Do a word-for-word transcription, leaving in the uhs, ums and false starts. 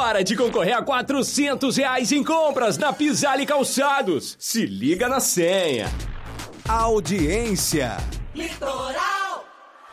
hora de concorrer a quatrocentos reais em compras na Pisale Calçados. Se liga na senha. Audiência. Litoral.